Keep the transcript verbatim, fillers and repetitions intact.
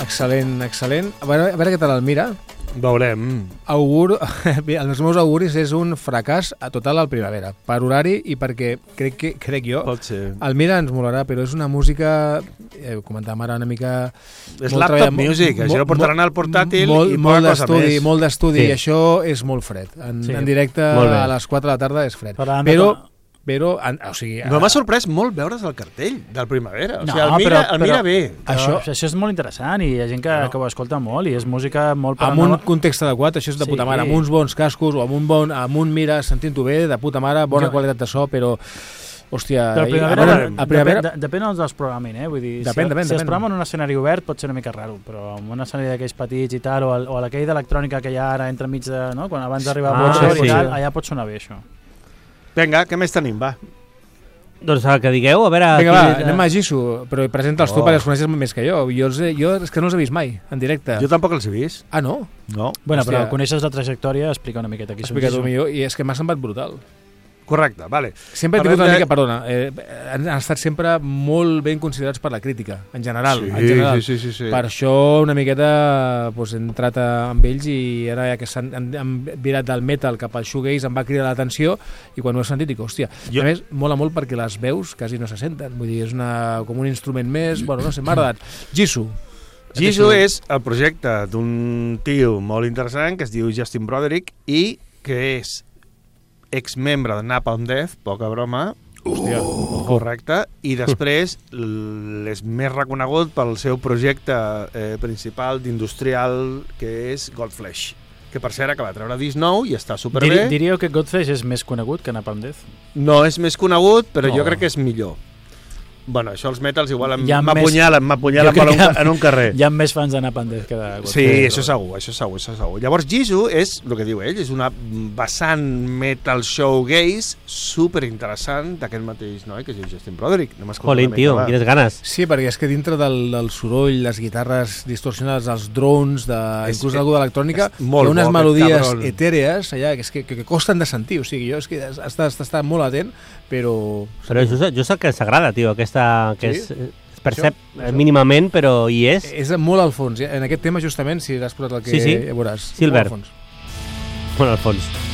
Excel·lent, excel·lent. A veure, a veure què tal el mira. Veurem. Augur, els meus auguris és un fracàs a total al Primavera, per horari i perquè crec, que, crec jo, Pot ser. el Mira ens molarà, però és una música, eh, ho comentàvem ara una mica... És laptop music, això ho portaran al portàtil molt, i molt poca cosa d'estudi, més. molt d'estudi, Sí. i això és molt fred. En, Sí. en directe a les quatre de la tarda és fred. Però, Però, però en, o sigui... No m'ha sorprès molt veure's el cartell del Primavera. O No, sigui, el mira, però- el mira però- bé. Això, Això- això és molt interessant i hi ha gent que, No. que ho escolta molt i és música molt... per amb anar- un context adequat, això és de Sí. puta mare, amb uns bons cascos o amb un bon, amb un mira sentint-ho bé, de puta mare, bona Jo- qualitat de so, però hòstia, Però el Primavera, a veure, a Primavera depèn, depèn on els programin, eh? Vull dir, Depèn, si, depèn, si els depèn. programen en un escenari obert pot ser una mica raro, però en un escenari d'aquells petits i tal, o, el, o aquell d'electrònica que hi ha ara entremig de... No? Quan abans d'arribar Ah, a Watcher sí. i tal, allà pot sonar bé, això. Vinga, què més tenim, va? Doncs el que digueu, a veure... Vinga, qui- va, anem a Jisoo, però presenta'ls tu Oh. perquè els coneixes més que jo. Jo, els he, jo és que no els he vist mai, en directe. Jo tampoc els he vist. Ah, no? No. Bueno, Hòstia. però coneixes la trajectòria, explica una miqueta qui són. Explica tu qui són. millor, i és que m'ha semblat brutal. Correcte, vale. Sempre he Parlem tingut una de- mica, perdona, eh, han, han estat sempre molt ben considerats per la crítica, en general. Sí, en general. sí, sí, sí, sí. Per això una miqueta pues, he entrat a, amb ells i ara ja que s'han han, han virat del metal cap al shoegaze em va cridar l'atenció i quan ho he sentit dic, hòstia, Jo- a més mola molt perquè les veus quasi no se senten, vull dir, és una, com un instrument més, bueno, no sé, m'ha agradat. Jisoo. Jisoo és el projecte d'un tio molt interessant que es diu Justin Broderick i que és exmembre de Napalm Death, poca broma, Hòstia, correcte, i després l- és més reconegut pel seu projecte eh, principal d'industrial que és Godflesh, que per cert acaba de treure disc nou i està Diri, superbé. diríeu que Godflesh és més conegut que Napalm Death? No és més conegut, però No. jo crec que és millor. Bueno, això els metals igual em- Hi ha més- m'apunyalen, m'apunyalen Jo crec per un, que en un carrer. Hi ha més fans de Napalm Death que de Godflesh. Sí, això segur, això segur, això segur. Llavors, Jisoo és, el que diu ell, és una vessant metal showgaze superinteressant d'aquest mateix noi que es diu Justin Broderick. Anem a escoltar Jolín, una tio, mica, va. quines ganes. Sí, perquè és que dintre del, del soroll, les guitarres distorsionades, els drones, de, És- inclús algú d'electrònica, és molt hi ha unes bo, aquest melodies cabron. etèrees allà que, és que, que, que costen de sentir, o sigui, jo és que has, has, has d'estar molt atent, però... Però jo, jo sé que s'agrada, tio, aquesta... Que Sí? és, es percep Això- això. mínimament, però hi és. És molt al fons, eh? En aquest tema justament, si l'has posat el que Sí, sí. veuràs. Silver. Molt al fons. Bueno, al fons.